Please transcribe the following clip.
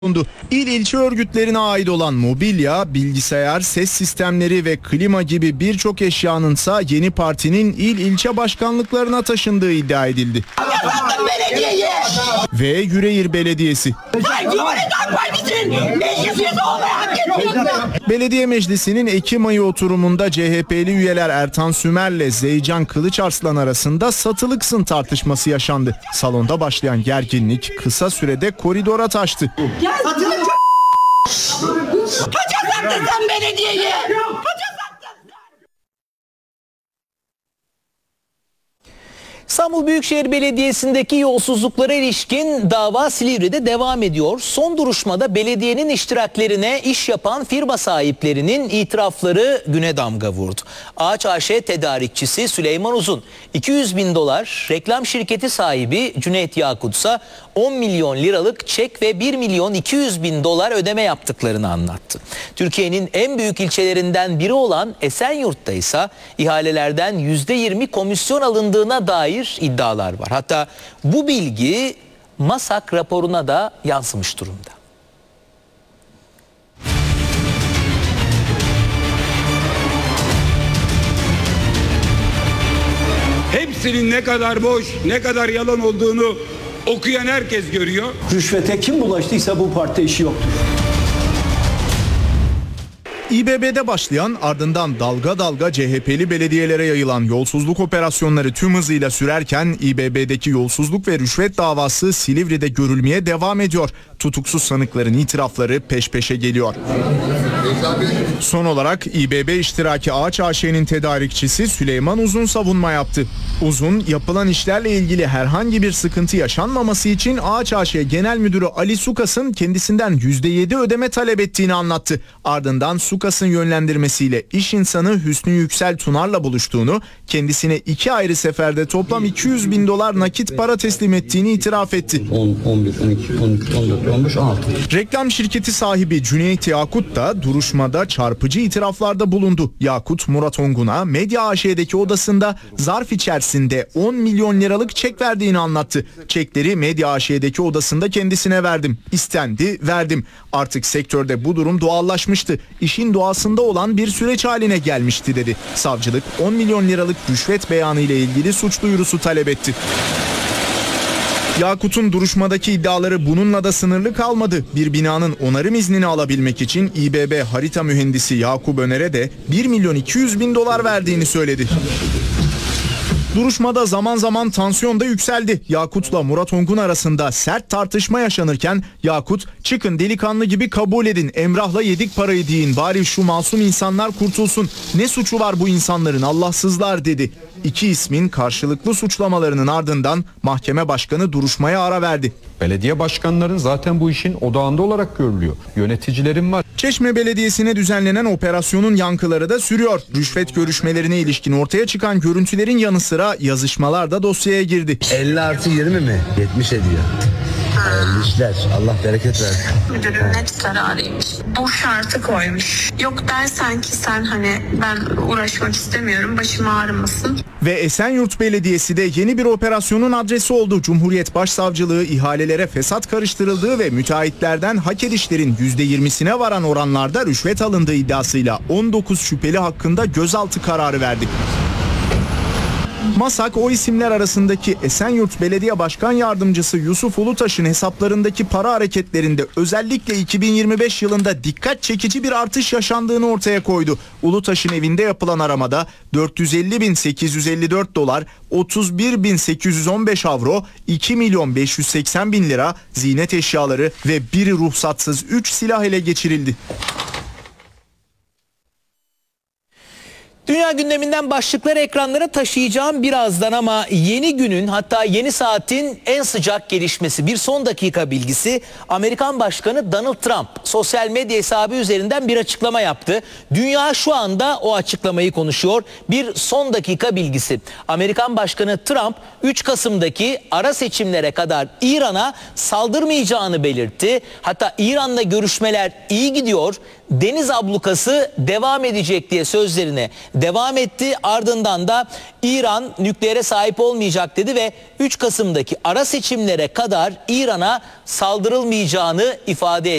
İl ilçe örgütlerine ait olan mobilya, bilgisayar, ses sistemleri ve klima gibi birçok eşyanınsa yeni partinin il ilçe başkanlıklarına taşındığı iddia edildi. Belediyeyi. Ve Yüreğir Belediyesi. Belediye Meclisi'nin Ekim ayı oturumunda CHP'li üyeler Ertan Sümer'le Zeycan Kılıçarslan arasında satılıksın tartışması yaşandı. Salonda başlayan gerginlik kısa sürede koridora taştı. Kaça sattın sen belediyeyi? İstanbul Büyükşehir Belediyesi'ndeki yolsuzluklara ilişkin dava Silivri'de devam ediyor. Son duruşmada belediyenin iştiraklerine iş yapan firma sahiplerinin itirafları güne damga vurdu. Ağaç AŞ tedarikçisi Süleyman Uzun, 200 bin dolar, reklam şirketi sahibi Cüneyt Yakut ise 10 milyon liralık çek ve 1 milyon 200 bin dolar ödeme yaptıklarını anlattı. Türkiye'nin en büyük ilçelerinden biri olan Esenyurt'ta ise ihalelerden %20 komisyon alındığına dair iddialar var. Hatta bu bilgi MASAK raporuna da yansımış durumda. Hepsinin ne kadar boş, ne kadar yalan olduğunu okuyan herkes görüyor. Rüşvete kim bulaştıysa bu parti işi yoktur. İBB'de başlayan, ardından dalga dalga CHP'li belediyelere yayılan yolsuzluk operasyonları tüm hızıyla sürerken İBB'deki yolsuzluk ve rüşvet davası Silivri'de görülmeye devam ediyor. Tutuksuz sanıkların itirafları peş peşe geliyor. Son olarak İBB iştiraki Ağaç AŞ'nin tedarikçisi Süleyman Uzun savunma yaptı. Uzun, yapılan işlerle ilgili herhangi bir sıkıntı yaşanmaması için Ağaç AŞ Genel Müdürü Ali Sukas'ın kendisinden %7 ödeme talep ettiğini anlattı. Ardından Sukas'ın yönlendirmesiyle iş insanı Hüsnü Yüksel Tunar'la buluştuğunu, kendisine 2 ayrı seferde toplam 200 bin dolar nakit para teslim ettiğini itiraf etti. 11, 12, 13, 14, 15, 16. Reklam şirketi sahibi Cüneyt Yakut da duruşmada çarpıcı itiraflarda bulundu. Yakut, Murat Ongun'a Medya AŞ'deki odasında zarf içerisinde 10 milyon liralık çek verdiğini anlattı. Çekleri Medya AŞ'deki odasında kendisine verdim. İstendi, verdim. Artık sektörde bu durum doğallaşmıştı. İşin doğasında olan bir süreç haline gelmişti dedi. Savcılık 10 milyon liralık rüşvet beyanı ile ilgili suç duyurusu talep etti. Yakut'un duruşmadaki iddiaları bununla da sınırlı kalmadı. Bir binanın onarım iznini alabilmek için İBB harita mühendisi Yakup Öner'e de 1 milyon 200 bin dolar verdiğini söyledi. Duruşmada zaman zaman tansiyon da yükseldi. Yakut'la Murat Ongun arasında sert tartışma yaşanırken Yakut, "Çıkın delikanlı gibi kabul edin, Emrah'la yedik parayı deyin, bari şu masum insanlar kurtulsun. Ne suçu var bu insanların, Allahsızlar" dedi. İki ismin karşılıklı suçlamalarının ardından mahkeme başkanı duruşmaya ara verdi. Belediye başkanların zaten bu işin odağında olarak görülüyor. Yöneticilerin var. Çeşme Belediyesi'ne düzenlenen operasyonun yankıları da sürüyor. Rüşvet görüşmelerine ilişkin ortaya çıkan görüntülerin yanı sıra yazışmalar da dosyaya girdi. 50+20 mi? 70 ediyor. Hayırlı işler. Allah bereket versin. Müdürün net zararıymış. Bu şartı koymuş. Yok dersen ki sen hani ben uğraşmak istemiyorum, başım ağrımasın. Ve Esenyurt Belediyesi de yeni bir operasyonun adresi oldu. Cumhuriyet Başsavcılığı ihalelere fesat karıştırıldığı ve müteahhitlerden hak edişlerin %20'sine varan oranlarda rüşvet alındığı iddiasıyla 19 şüpheli hakkında gözaltı kararı verdi. MASAK o isimler arasındaki Esenyurt Belediye Başkan Yardımcısı Yusuf Ulutaş'ın hesaplarındaki para hareketlerinde özellikle 2025 yılında dikkat çekici bir artış yaşandığını ortaya koydu. Ulutaş'ın evinde yapılan aramada 450.854 dolar, 31.815 avro, 2 milyon 580 bin lira, ziynet eşyaları ve biri ruhsatsız 3 silah ele geçirildi. Dünya gündeminden başlıkları ekranlara taşıyacağım birazdan ama yeni günün, hatta yeni saatin en sıcak gelişmesi, bir son dakika bilgisi. Amerikan Başkanı Donald Trump sosyal medya hesabı üzerinden bir açıklama yaptı. Dünya şu anda o açıklamayı konuşuyor. Bir son dakika bilgisi. Amerikan Başkanı Trump 3 Kasım'daki ara seçimlere kadar İran'a saldırmayacağını belirtti. Hatta İran'la görüşmeler iyi gidiyor, deniz ablukası devam edecek diye sözlerine devam etti. Ardından da İran nükleere sahip olmayacak dedi ve 3 Kasım'daki ara seçimlere kadar İran'a saldırılmayacağını ifade etti.